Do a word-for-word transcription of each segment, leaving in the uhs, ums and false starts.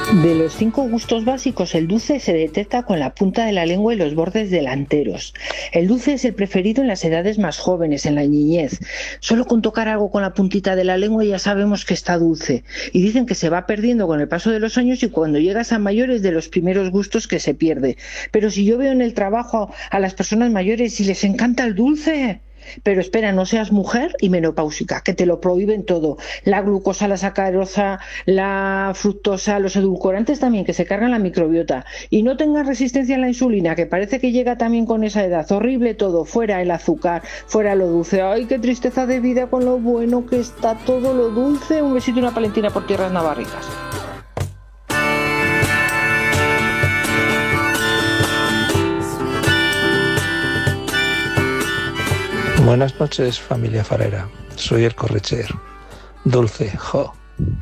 De los cinco gustos básicos, el dulce se detecta con la punta de la lengua y los bordes delanteros. El dulce es el preferido en las edades más jóvenes, en la niñez. Solo con tocar algo con la puntita de la lengua ya sabemos que está dulce. Y dicen que se va perdiendo con el paso de los años y cuando llegas a mayores de los primeros gustos que se pierde. Pero si yo veo en el trabajo a las personas mayores y les encanta el dulce... Pero espera, no seas mujer y menopáusica, que te lo prohíben todo. La glucosa, la sacarosa, la fructosa, los edulcorantes también, que se cargan la microbiota. Y no tengas resistencia a la insulina, que parece que llega también con esa edad. Horrible todo, fuera el azúcar, fuera lo dulce. Ay, qué tristeza de vida con lo bueno que está todo lo dulce. Un besito y una palentina por tierras navarricas. Buenas noches, familia farera. Soy el Correcher. Dulce, jo.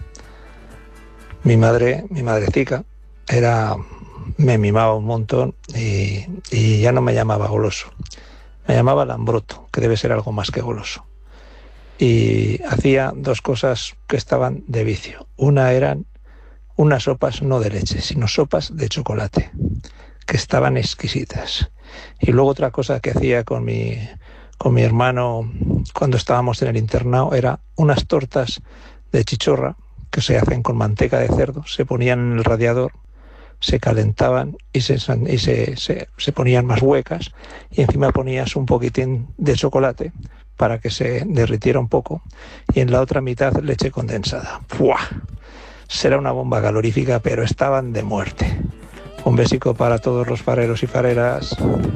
Mi madre, mi madrecica, era, me mimaba un montón y, y ya no me llamaba goloso. Me llamaba lambroto, que debe ser algo más que goloso. Y hacía dos cosas que estaban de vicio. Una eran unas sopas no de leche, sino sopas de chocolate, que estaban exquisitas. Y luego otra cosa que hacía con mi... con mi hermano cuando estábamos en el internado era unas tortas de chichorra que se hacen con manteca de cerdo, se ponían en el radiador, se calentaban y se, y se, se, se ponían más huecas y encima ponías un poquitín de chocolate para que se derritiera un poco y en la otra mitad leche condensada. ¡Puah! Será una bomba calorífica, pero estaban de muerte. Un besico para todos los fareros y fareras.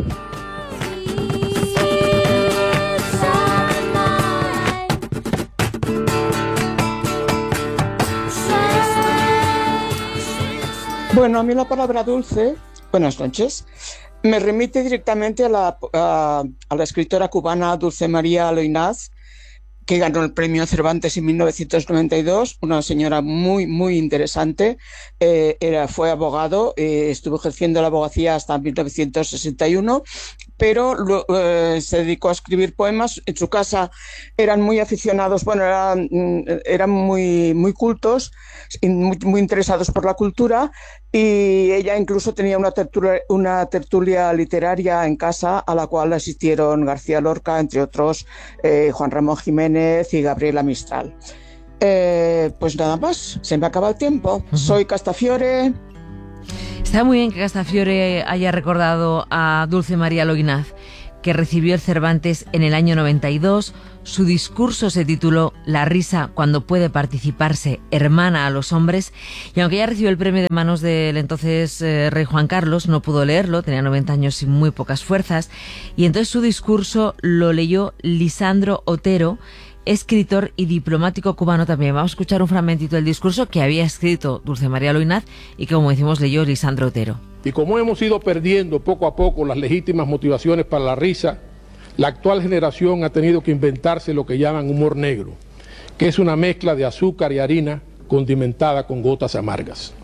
Bueno, a mí la palabra dulce, buenas noches, me remite directamente a la, a, a la escritora cubana Dulce María Loynaz, que ganó el premio Cervantes en mil novecientos noventa y dos, una señora muy, muy interesante. Eh, era, fue abogado, eh, estuvo ejerciendo la abogacía hasta mil novecientos sesenta y uno, pero eh, se dedicó a escribir poemas. En su casa eran muy aficionados, bueno, eran, eran muy, muy cultos, muy, muy interesados por la cultura, y ella incluso tenía una tertulia, una tertulia literaria en casa a la cual asistieron García Lorca, entre otros, eh, Juan Ramón Jiménez y Gabriela Mistral. Eh, pues nada más, se me acaba el tiempo. Uh-huh. Soy Castafiore. Está muy bien que Castafiore haya recordado a Dulce María Loynaz, que recibió el Cervantes en el año noventa y dos. Su discurso se tituló La risa cuando puede participarse, hermana a los hombres, y aunque ella recibió el premio de manos del entonces eh, rey Juan Carlos, no pudo leerlo, tenía noventa años y muy pocas fuerzas, y entonces su discurso lo leyó Lisandro Otero, escritor y diplomático cubano también. Vamos a escuchar un fragmentito del discurso que había escrito Dulce María Loynaz y que, como decimos, leyó Lisandro Otero. Y como hemos ido perdiendo poco a poco las legítimas motivaciones para la risa, la actual generación ha tenido que inventarse lo que llaman humor negro, que es una mezcla de azúcar y harina condimentada con gotas amargas.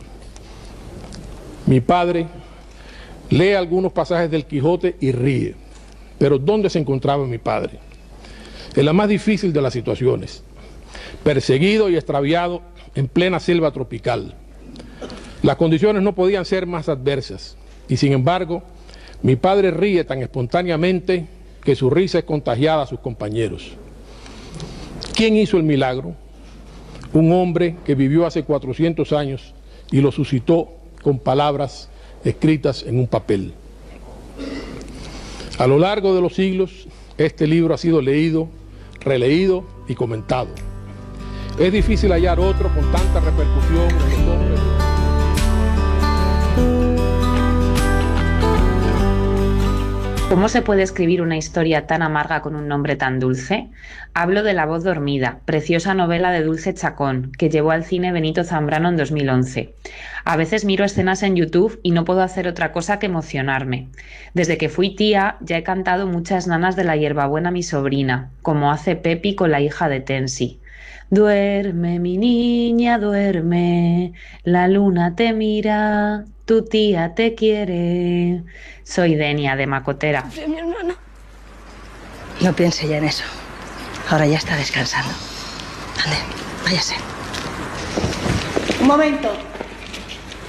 Mi padre lee algunos pasajes del Quijote y ríe, pero ¿dónde se encontraba mi padre? En la más difícil de las situaciones, perseguido y extraviado en plena selva tropical. Las condiciones no podían ser más adversas, y sin embargo, mi padre ríe tan espontáneamente que su risa es contagiada a sus compañeros. ¿Quién hizo el milagro? Un hombre que vivió hace cuatrocientos años y lo suscitó con palabras escritas en un papel. A lo largo de los siglos, este libro ha sido leído, releído y comentado. Es difícil hallar otro con tanta repercusión en los hombres. ¿Cómo se puede escribir una historia tan amarga con un nombre tan dulce? Hablo de La voz dormida, preciosa novela de Dulce Chacón, que llevó al cine Benito Zambrano en dos mil once. A veces miro escenas en YouTube y no puedo hacer otra cosa que emocionarme. Desde que fui tía ya he cantado muchas nanas de la hierbabuena a mi sobrina, como hace Pepi con la hija de Tensi. Duerme, mi niña, duerme, la luna te mira, tu tía te quiere. Soy Denia, de Macotera. Mi hermano. No piense ya en eso. Ahora ya está descansando. Ande, váyase. Un momento.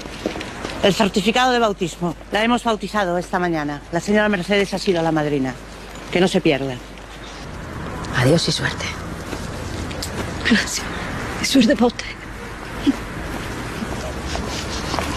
El certificado de bautismo. La hemos bautizado esta mañana. La señora Mercedes ha sido la madrina. Que no se pierda. Adiós y suerte. Gracias. Y suerte para usted.